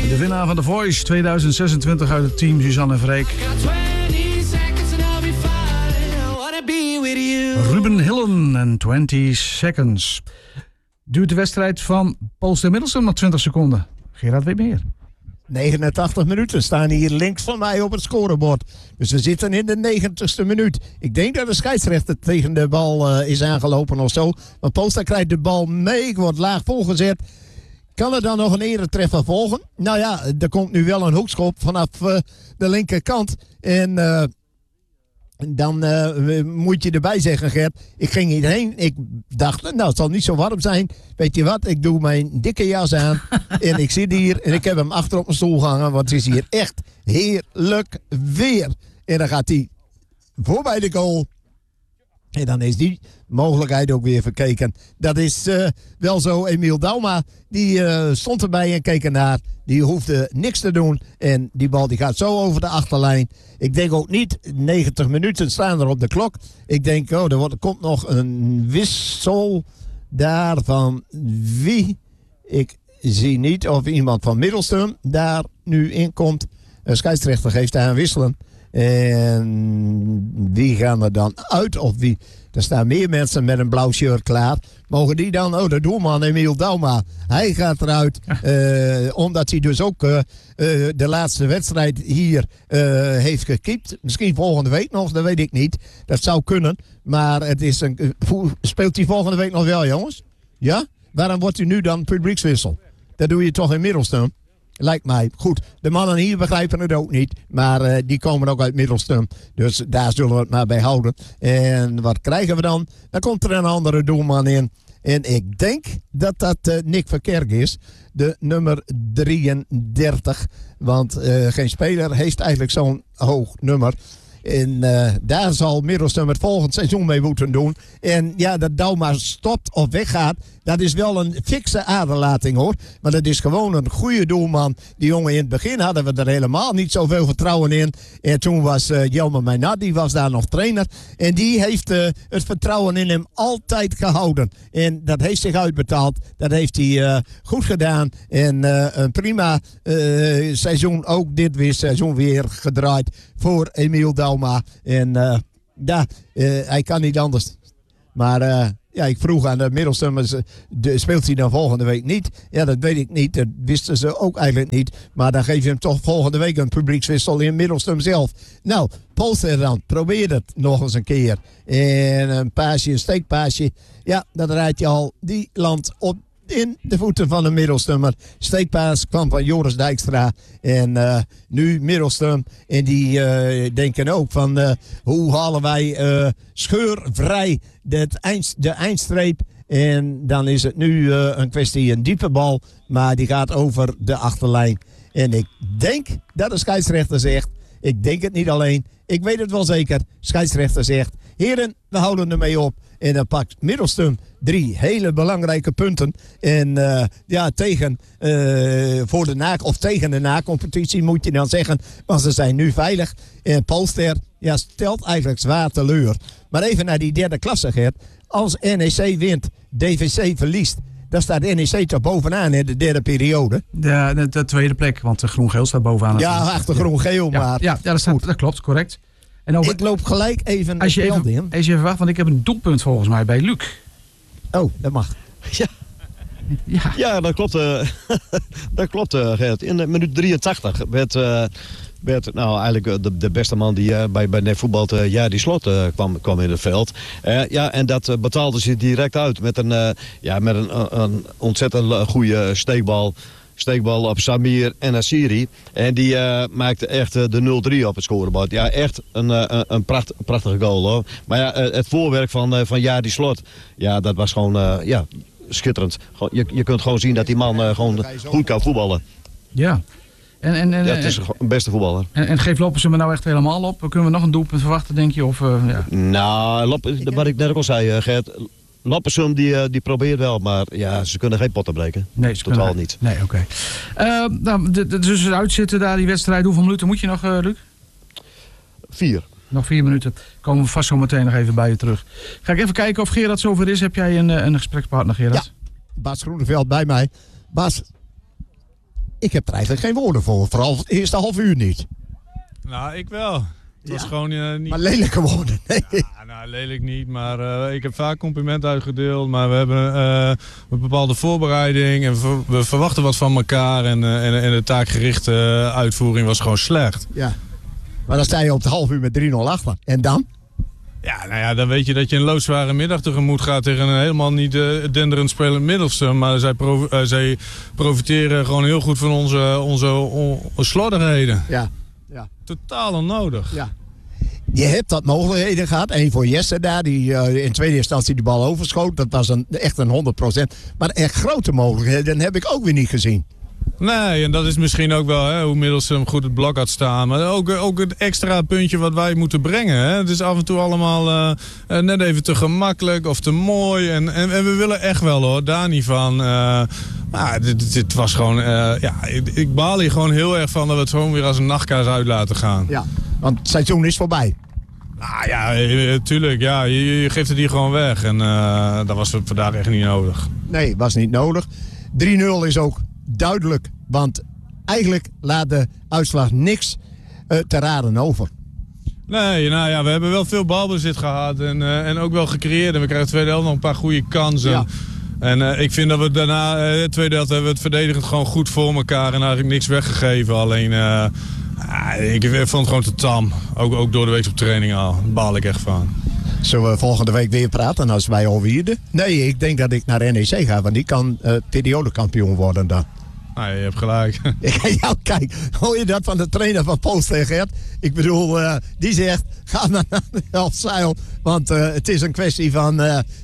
De winnaar van The Voice 2026 uit het team Suzanne en Freek. Ruben Hillen en 20 Seconds. Duurt de wedstrijd van Polster Middelstum nog 20 seconden. Gerard weet meer. 89 minuten staan hier links van mij op het scorebord. Dus we zitten in de 90ste minuut. Ik denk dat de scheidsrechter tegen de bal is aangelopen of zo. Want Polster krijgt de bal mee, wordt laag voorgezet. Kan er dan nog een eretreffer volgen? Nou ja, er komt nu wel een hoekschop vanaf de linkerkant. En dan moet je erbij zeggen, Gert. Ik ging hierheen. Ik dacht, nou, het zal niet zo warm zijn. Weet je wat? Ik doe mijn dikke jas aan. En ik zit hier en ik heb hem achter op mijn stoel gehangen. Want het is hier echt heerlijk weer. En dan gaat hij voorbij de goal. En dan is die mogelijkheid ook weer verkeken. Dat is wel zo. Emiel Dauma, die stond erbij en keek ernaar. Die hoefde niks te doen. En die bal die gaat zo over de achterlijn. Ik denk ook niet, 90 minuten staan er op de klok. Ik denk, er komt nog een wissel daar van wie. Ik zie niet of iemand van Middelstum daar nu in komt. De scheidsrechter geeft daar een wisselen. En wie gaan er dan uit of wie? Er staan meer mensen met een blauw shirt klaar. Mogen die dan? De doelman Emiel Dauma. Hij gaat eruit. Omdat hij dus ook de laatste wedstrijd hier heeft gekiept. Misschien volgende week nog, dat weet ik niet. Dat zou kunnen. Maar het is speelt hij volgende week nog wel, jongens? Ja? Waarom wordt u nu dan publiekswissel? Dat doe je toch in Middelstum? Lijkt mij. Goed, de mannen hier begrijpen het ook niet. Maar die komen ook uit Middelstum. Dus daar zullen we het maar bij houden. En wat krijgen we dan? Dan komt er een andere doelman in. En ik denk dat dat Nick Verkerk is. De nummer 33. Want geen speler heeft eigenlijk zo'n hoog nummer. En daar zal Middelstum het volgend seizoen mee moeten doen. En ja, dat Dauma stopt of weggaat, dat is wel een fikse aderlating hoor. Maar dat is gewoon een goede doelman. Die jongen in het begin hadden we er helemaal niet zoveel vertrouwen in. En toen was Jelmer Meynat, die was daar nog trainer. En die heeft het vertrouwen in hem altijd gehouden. En dat heeft zich uitbetaald. Dat heeft hij goed gedaan. En een prima seizoen, ook dit seizoen weer gedraaid voor Emiel Dauma. En hij kan niet anders. Maar ik vroeg aan de Middelstummers, speelt hij dan volgende week niet? Ja, dat weet ik niet. Dat wisten ze ook eigenlijk niet. Maar dan geef je hem toch volgende week een publiekswissel in Middelstum zelf. Nou, Polster dan. Probeer het nog eens een keer. En een steekpaasje. Ja, dat rijdt je al. Die landt op in de voeten van de Middelstummer. Steekpaas kwam van Joris Dijkstra. En nu Middelstum. En die denken ook van hoe halen wij scheurvrij de eindstreep. En dan is het nu een kwestie een diepe bal. Maar die gaat over de achterlijn. En ik denk dat de scheidsrechter zegt. Ik denk het niet alleen. Ik weet het wel zeker. Scheidsrechter zegt. Heren, we houden ermee op. En dan pakt Middelstum 3 hele belangrijke punten. En tegen de na-competitie moet je dan zeggen. Want ze zijn nu veilig. En Polster stelt eigenlijk zwaar teleur. Maar even naar die derde klasse, Gert. Als NEC wint, DVC verliest. Dan staat NEC toch bovenaan in de derde periode. Ja, de tweede plek. Want de groen-geel staat bovenaan. Ja, achter groen-geel. Maar ja, dat klopt, correct. En ik loop gelijk even als je even wacht, want ik heb een doelpunt volgens mij bij Luc. Oh, dat mag. Ja, dat klopt. Dat klopt, Gert. In de minuut 83 werd nou eigenlijk de beste man die bij Nef voetbalt, die Slot kwam in het veld. En dat betaalde zich direct uit met een ontzettend goede steekbal op Samir en Assiri. En die maakte echt de 0-3 op het scorebord. Ja, echt een prachtige goal hoor. Maar ja, het voorwerk van Jari Slot, ja, dat was gewoon schitterend. Je kunt gewoon zien dat die man gewoon goed kan voetballen. Ja. Het is een beste voetballer. En geeft Loppersum er nou echt helemaal op? Kunnen we nog een doelpunt verwachten, denk je? Of, Nou, wat ik net ook al zei, Gert. Loppersum die probeert wel, maar ja, ze kunnen geen potten breken. Nee, ze totaal niet. Nee, oké. Dus uitzitten daar die wedstrijd. Hoeveel minuten moet je nog, Luc? 4. Nog 4 minuten. Komen we vast zo meteen nog even bij je terug. Ga ik even kijken of Gerard zover is. Heb jij een gesprekspartner, Gerard? Ja, Bas Groeneveld bij mij. Bas, ik heb er eigenlijk geen woorden voor. Vooral het eerste half uur niet. Nou, ik wel. Het was gewoon niet... Maar lelijke woorden. Nee. Ja, nou, lelijk niet, maar ik heb vaak complimenten uitgedeeld. Maar we hebben een bepaalde voorbereiding en we verwachten wat van elkaar. En de taakgerichte uitvoering was gewoon slecht. Ja. Maar dan sta je op het half uur met 3-0 achter. En dan? Ja, nou ja, dan weet je dat je een loodzware middag tegemoet gaat tegen een helemaal niet denderend spelend Middelstum. Maar zij profiteren gewoon heel goed van onze slordigheden. Ja. Totaal onnodig. Ja. Je hebt dat mogelijkheden gehad. Eén voor Jesse daar, die in tweede instantie de bal overschoot. Dat was echt een 100%. Maar echt grote mogelijkheden heb ik ook weer niet gezien. Nee, en dat is misschien ook wel hoe Middelstum goed het blok had staan. Maar ook het extra puntje wat wij moeten brengen. Hè. Het is af en toe allemaal net even te gemakkelijk of te mooi. En we willen echt wel hoor, daar niet van. Dit was gewoon... ik baal hier gewoon heel erg van dat we het gewoon weer als een nachtkaars uit laten gaan. Ja, want het seizoen is voorbij. Nou ja, tuurlijk. Ja, je geeft het hier gewoon weg. En dat was vandaag echt niet nodig. Nee, was niet nodig. 3-0 is ook duidelijk. Want eigenlijk laat de uitslag niks te raden over. Nee, nou ja, we hebben wel veel balbezit gehad. En ook wel gecreëerd. En we krijgen de tweede helft nog een paar goede kansen. Ja. En ik vind dat we daarna, de tweede helft hebben we het verdedigend gewoon goed voor elkaar. En eigenlijk niks weggegeven. Alleen, ik vond het gewoon te tam. Ook door de week op training al. Daar baal ik echt van. Zullen we volgende week weer praten als wij Alwierde? Nee, ik denk dat ik naar NEC ga. Want die kan periodekampioen worden dan. Nou, je hebt gelijk. Ja, kijk, hoor je dat van de trainer van Poolster, Gert? Ik bedoel, die zegt, ga maar naar de Elfzijl. Want het is een kwestie van,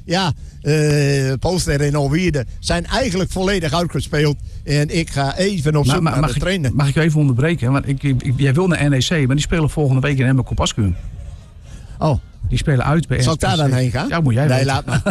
Poolster en Alwierde zijn eigenlijk volledig uitgespeeld. En ik ga even op zoek naar de trainer. Mag ik je even onderbreken? Want jij wil naar NEC, maar die spelen volgende week in Emmen Kopaskuum. Oh. Die spelen uit bij NEC. Zal ik daar dan heen gaan? Ja, moet jij weten. Laat maar.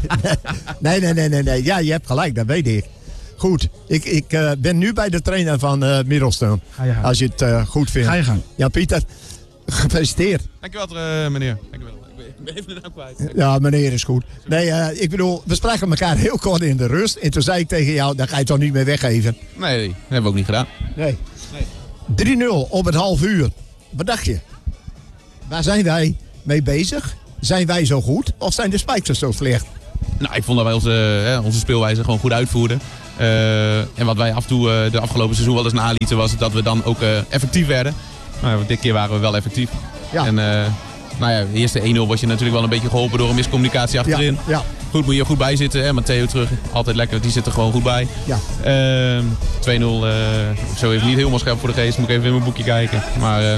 Nee. Ja, je hebt gelijk, dat weet ik. Goed, ik ben nu bij de trainer van Middelstum. Als je het goed vindt. Ga je gang. Ja, Pieter, gefeliciteerd. Dankjewel, meneer. Dankjewel. Ik ben even de naam kwijt. Ja, meneer is goed. Nee, ik bedoel, we spraken elkaar heel kort in de rust. En toen zei ik tegen jou, dat ga je toch niet meer weggeven? Nee, dat hebben we ook niet gedaan. Nee. 3-0 op het half uur. Wat dacht je? Waar zijn wij mee bezig? Zijn wij zo goed? Of zijn de Spijkers zo slecht? Nou, ik vond dat wij onze speelwijze gewoon goed uitvoerden. En wat wij af en toe de afgelopen seizoen wel eens nalieten was dat we dan ook effectief werden. Nou, dit keer waren we wel effectief. Ja. En de eerste 1-0 word je natuurlijk wel een beetje geholpen door een miscommunicatie achterin. Ja. Goed, moet je goed bij zitten. Hè? Matteo terug, altijd lekker. Die zit er gewoon goed bij. Ja. 2-0, zo even niet helemaal scherp voor de geest. Moet ik even in mijn boekje kijken. Maar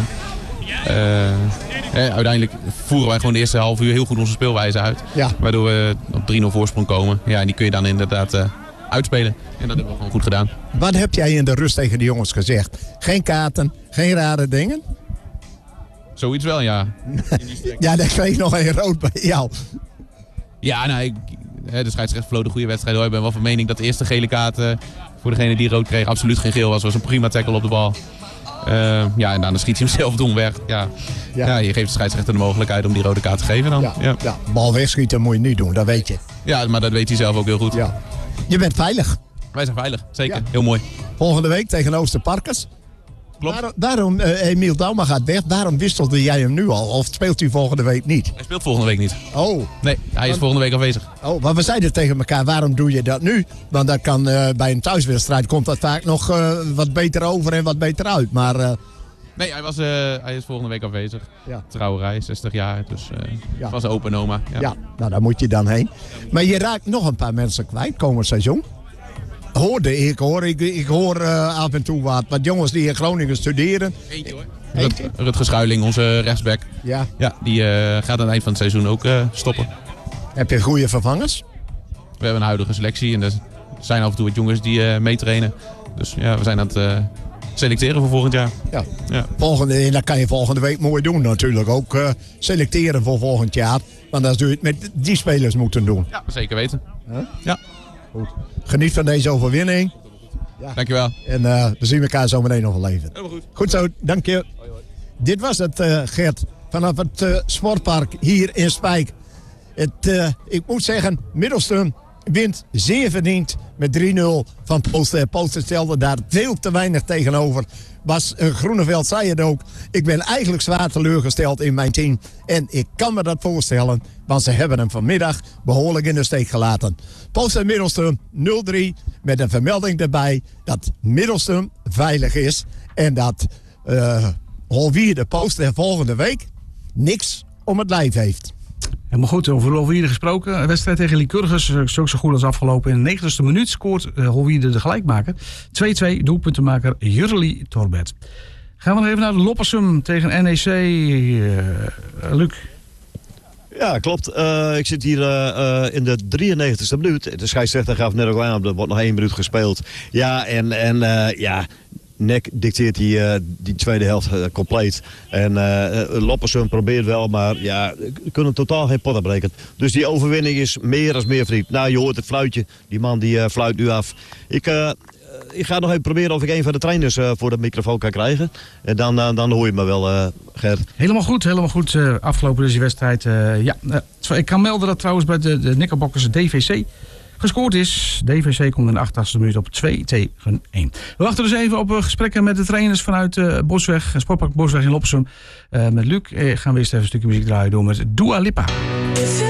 uiteindelijk voeren wij gewoon de eerste half uur heel goed onze speelwijze uit. Ja. Waardoor we op 3-0 voorsprong komen. Ja, en die kun je dan inderdaad uitspelen. En dat hebben we gewoon goed gedaan. Wat heb jij in de rust tegen de jongens gezegd? Geen kaarten, geen rare dingen? Zoiets wel, ja. Ja, daar kreeg nog een rood bij jou. Ja, nou, de scheidsrechter vloot een goede wedstrijd. Ik ben wel van mening dat de eerste gele kaart voor degene die rood kreeg absoluut geen geel was. Het was een prima tackle op de bal. En dan schiet hij hem zelf doen weg. Ja, je geeft de scheidsrechter de mogelijkheid om die rode kaart te geven dan. Ja. Bal wegschieten moet je niet doen, dat weet je. Ja, maar dat weet hij zelf ook heel goed. Ja. Je bent veilig. Wij zijn veilig, zeker. Ja. Heel mooi. Volgende week tegen Oosterparkers. Klopt. Waarom Emiel Dauma gaat weg, waarom wisselde jij hem nu al? Of speelt hij volgende week niet? Hij speelt volgende week niet. Oh. Nee, hij is volgende week afwezig. Oh, maar we zeiden tegen elkaar, waarom doe je dat nu? Want dat kan, bij een thuiswedstrijd komt dat vaak nog wat beter over en wat beter uit. Maar... Nee, hij is volgende week afwezig. Ja. Trouwerij, 60 jaar. Dus het was een open oma. Ja, nou daar moet je dan heen. Maar je raakt nog een paar mensen kwijt komend seizoen. Ik hoor af en toe wat jongens die in Groningen studeren. Eentje hoor. Rutger Schuiling, onze rechtsback. Ja. Ja, die gaat aan het eind van het seizoen ook stoppen. Heb je goede vervangers? We hebben een huidige selectie en er zijn af en toe wat jongens die meetrainen. Dus ja, we zijn aan het selecteren voor volgend jaar. Ja. Dat kan je volgende week mooi doen natuurlijk. Ook selecteren voor volgend jaar. Want dan zul je het met die spelers moeten doen. Ja, zeker weten. Huh? Ja. Goed. Geniet van deze overwinning. Ja. Dankjewel. En we zien elkaar zo meteen nog wel even. Helemaal goed. Goed zo, dank je. Hoi. Dit was het, Gert. Vanaf het sportpark hier in Spijk. Ik moet zeggen, Middelstum wint zeer verdiend met 3-0 van Poolster. Poolster stelde daar veel te weinig tegenover. Bas Groeneveld zei het ook. Ik ben eigenlijk zwaar teleurgesteld in mijn team. En ik kan me dat voorstellen, want ze hebben hem vanmiddag behoorlijk in de steek gelaten. Poolster Middelstum 0-3 met een vermelding erbij dat Middelstum veilig is. En dat Holwierde Poolster volgende week niks om het lijf heeft. Helemaal goed, over Holwierde gesproken. Een wedstrijd tegen Lycurgus is ook zo goed als afgelopen. In de 90ste minuut scoort Holwierde de gelijkmaker. 2-2, doelpuntenmaker Jurli Torbert. Gaan we nog even naar de Loppersum tegen NEC. Luc. Ja, klopt. Ik zit hier in de 93ste minuut. De scheidsrechter gaf net ook aan, er wordt nog 1 minuut gespeeld. Ja, en NEC dicteert die tweede helft compleet. En Loppersum probeert wel, maar ja, kunnen totaal geen potten breken. Dus die overwinning is meer dan meer vriend. Nou, je hoort het fluitje. Die man die fluit nu af. Ik ga nog even proberen of ik een van de trainers voor de microfoon kan krijgen. En dan hoor je me wel, Gert. Helemaal goed. Afgelopen dus die wedstrijd. Ik kan melden dat trouwens bij de Knickerbockers DVC gescoord is. DVC komt in de 88e minuut op 2-1. We wachten dus even op gesprekken met de trainers vanuit Bosweg, Sportpark Bosweg in Loppersum. Met Luc gaan we eerst even een stukje muziek draaien door met Dua Lipa. If